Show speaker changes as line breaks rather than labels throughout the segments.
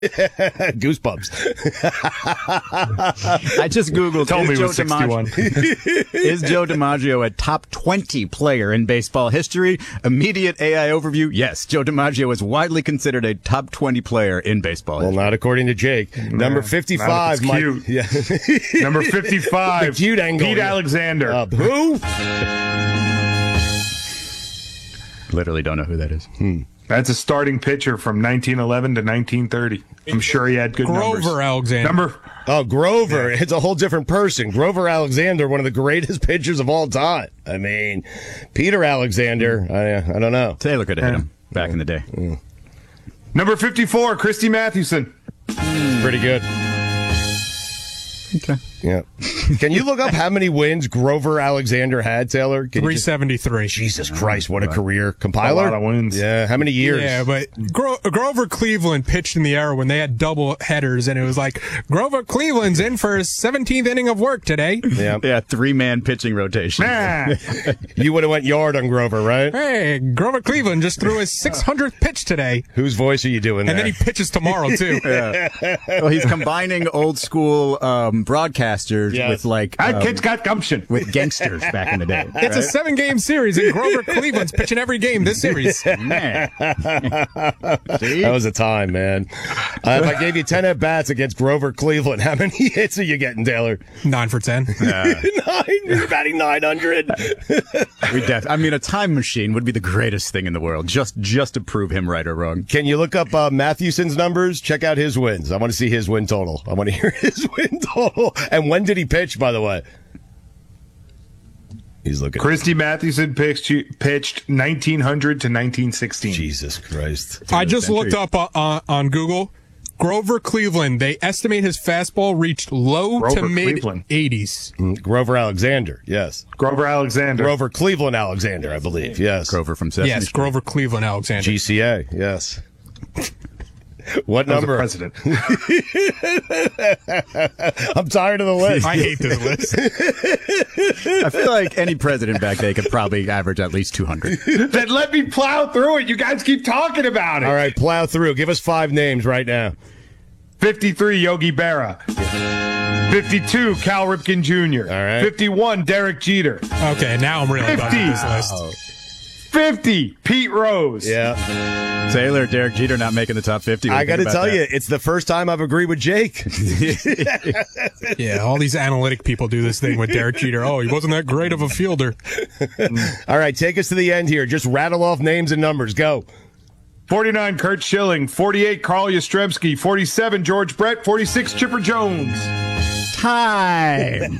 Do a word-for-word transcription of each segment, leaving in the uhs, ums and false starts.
Goosebumps.
I just Googled,
Told me it
Joe
was sixty-one.
DiMaggio, is Joe DiMaggio a top twenty player in baseball history? Immediate A I overview. Yes, Joe DiMaggio is widely considered a top twenty player in baseball
Well,
history.
not according to Jake. Number fifty-five.
Not
Mike.
if it's
Yeah.
Number fifty-five.
The cute angle.
Pete Alexander.
Uh, who?
Literally don't know who that is.
Hmm.
That's a starting pitcher from nineteen eleven to nineteen thirty. I'm sure he had good numbers.
Grover Alexander.
Number
Oh, Grover. Yeah. It's a whole different person. Grover Alexander, one of the greatest pitchers of all time. I mean, Peter Alexander, I, I don't know.
Taylor could have
yeah.
hit him back in the day.
Mm.
Number fifty-four, Christy Mathewson.
Pretty good.
Okay.
Yeah. Can you look up how many wins Grover Alexander had, Taylor? Can
three seventy-three.
Just... Jesus Christ, what a career. Compiler?
A lot of wins.
Yeah, how many years?
Yeah, but Gro- Grover Cleveland pitched in the era when they had double headers, and it was like, Grover Cleveland's in for his seventeenth inning of work today.
Yeah,
yeah three-man pitching rotation.
You would have went yard on Grover, right?
Hey, Grover Cleveland just threw his six hundredth pitch today.
Whose voice are you doing
And
there?
then he pitches tomorrow, too.
Yeah. Well, he's combining old school um, broadcasters
Yes.
with like
That
um,
kid's got gumption.
with gangsters back in the day.
It's a seven-game series, and Grover Cleveland's pitching every game this series.
Man.
That was a time, man. Uh, if I gave you ten at-bats against Grover Cleveland, how many hits are you getting, Taylor?
Nine for ten.
Uh,
Nine? You're batting nine hundred.
we def- I mean, a time machine would be the greatest thing in the world, just just to prove him right or wrong.
Can you look up uh, Mathewson's numbers? Check out his wins. I want to see his win total. I want to hear his win total. And when did he pitch, by the way? He's looking.
Christy Mathewson pitched, pitched nineteen hundred to nineteen sixteen.
Jesus Christ.
I just
century.
looked up uh, uh, on Google. Grover Cleveland, they estimate his fastball reached low
Grover
to mid
Cleveland.
eighties.
Mm, Grover Alexander, yes.
Grover Alexander.
Grover Cleveland Alexander, I believe, yes.
Grover from Sesame
Yes,
Street.
Grover Cleveland Alexander.
G C A, yes. What
That was
number?
a president.
I'm tired of the list.
I hate this list.
I feel like any president back then could probably average at least two hundred.
Then let me plow through it. You guys keep talking about it.
All right, plow through. Give us five names right now.
fifty-three, Yogi Berra. fifty-two, Cal Ripken Junior
All right.
fifty-one, Derek Jeter.
Okay, now I'm really done with this list.
fifty, Pete Rose.
Yeah.
Taylor, Derek Jeter not making the top fifty. What
I
do you
got to
think about
tell
that?
you, it's the first time I've agreed with Jake.
Yeah, all these analytic people do this thing with Derek Jeter. Oh, he wasn't that great of a fielder.
All right, take us to the end here. Just rattle off names and numbers. Go.
forty-nine, Kurt Schilling. forty-eight, Carl Yastrzemski. forty-seven, George Brett. forty-six, Chipper Jones.
Time.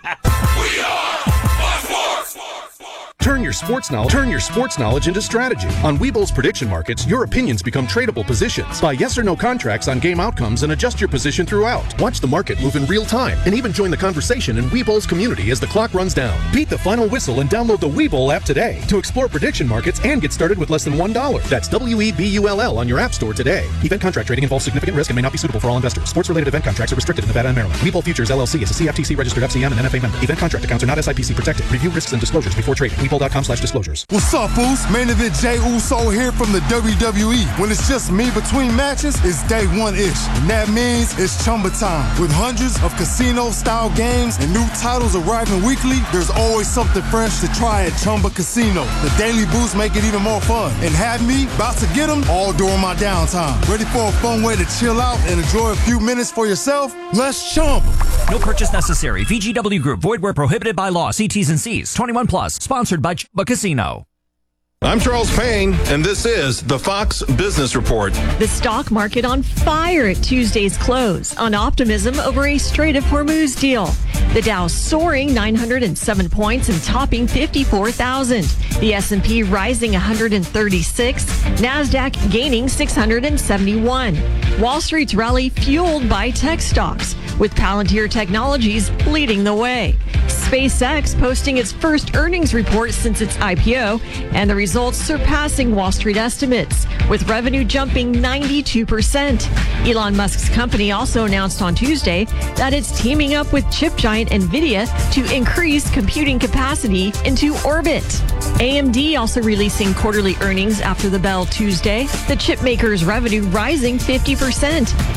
Turn your sports knowledge, turn your sports knowledge into strategy. On Webull's prediction markets, your opinions become tradable positions. Buy yes or no contracts on game outcomes and adjust your position throughout. Watch the market move in real time and even join the conversation in Webull's community as the clock runs down. Beat the final whistle and download the Webull app today to explore prediction markets and get started with less than one dollar. That's W E B U L L on your app store today. Event contract trading involves significant risk and may not be suitable for all investors. Sports-related event contracts are restricted in Nevada and Maryland. Webull Futures L L C is a C F T C registered F C M and N F A member. Event contract accounts are not S I P C protected. Review risks and disclosures before trading. Webull.com slash disclosures.
What's up, fools? Main event Jey Uso here from the W W E. When it's just me between matches, it's day one-ish. And that means it's Chumba time. With hundreds of casino-style games and new titles arriving weekly, there's always something fresh to try at Chumba Casino. The daily boosts make it even more fun. And have me about to get them all during my downtime. Ready for a fun way to chill out and enjoy a few minutes for yourself? Let's Chumba.
No purchase necessary. V G W Group. Void where prohibited by law. See T's and C's. twenty-one plus. Sponsored by Chumba Casino.
I'm Charles Payne, and this is the Fox Business Report.
The stock market on fire at Tuesday's close on optimism over a Strait of Hormuz deal. The Dow soaring nine hundred seven points and topping fifty-four thousand. The S and P rising one hundred thirty-six. NASDAQ gaining six hundred seventy-one. Wall Street's rally fueled by tech stocks. with Palantir Technologies leading the way. SpaceX posting its first earnings report since its I P O, and the results surpassing Wall Street estimates, with revenue jumping ninety-two percent. Elon Musk's company also announced on Tuesday that it's teaming up with chip giant NVIDIA to increase computing capacity into orbit. A M D also releasing quarterly earnings after the bell Tuesday, the chip maker's revenue rising fifty percent.